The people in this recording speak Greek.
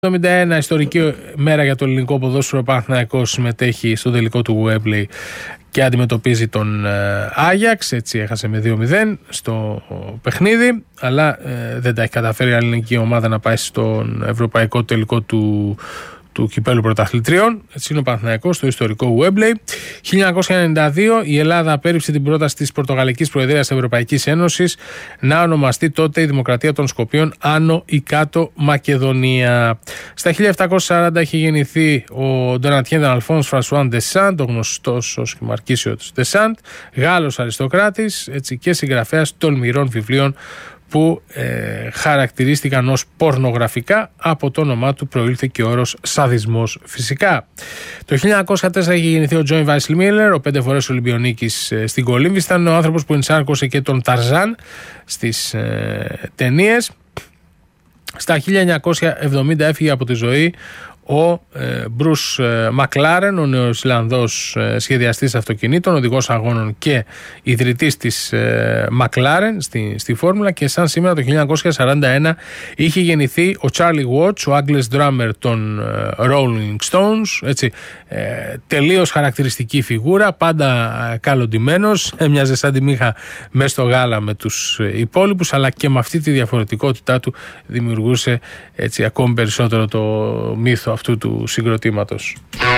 1971, ιστορική μέρα για το ελληνικό ποδόσφαιρο. Ο Παναθηναϊκός συμμετέχει στο τελικό του Wembley και αντιμετωπίζει τον Άγιαξ. Έτσι έχασε με 2-0 στο παιχνίδι, αλλά δεν τα έχει καταφέρει η ελληνική ομάδα να πάει στον ευρωπαϊκό τελικό του κυπέλου πρωταθλητριών. Έτσι είναι ο Παναθηναϊκός στο ιστορικό Wembley. 1992 η Ελλάδα απέρριψε την πρόταση της Πορτογαλικής Προεδρίας Ευρωπαϊκής Ένωσης να ονομαστεί τότε η Δημοκρατία των Σκοπίων Άνω ή Κάτω Μακεδονία. Στα 1740 είχε γεννηθεί ο Ντονατιέν Αλφόνς Φρανσουάν Ντεσάντ, ο γνωστός ως Μαρκίσιος Ντεσάντ, Γάλλος αριστοκράτης, έτσι, και συγγραφέας τολμηρών βιβλίων που χαρακτηρίστηκαν ως πορνογραφικά. Από το όνομά του προήλθε και ο όρος σαδισμός φυσικά. Το 1904 είχε γεννηθεί ο Τζόιν Βάισλ Μίλλερ, ο 5 φορές Ολυμπιονίκης στην κολύμβηση. Ήταν ο άνθρωπος που ενσάρκωσε και τον Ταρζάν στις ταινίες. Στα 1970 έφυγε από τη ζωή ο Μπρους Μακλάρεν, ο Νεοζηλανδός σχεδιαστής αυτοκινήτων, οδηγός αγώνων και ιδρυτής της Μακλάρεν στη Φόρμουλα, και σαν σήμερα το 1941 είχε γεννηθεί ο Τσάρλι Βότς, ο Άγγλες drummer των Rolling Stones, έτσι, τελείως χαρακτηριστική φιγούρα, πάντα καλοντημένος, έμοιαζε σαν τη μύχα μες στο γάλα με τους υπόλοιπους, αλλά και με αυτή τη διαφορετικότητά του δημιουργούσε, έτσι, ακόμη περισσότερο το μύθο αυτού του συγκροτήματος.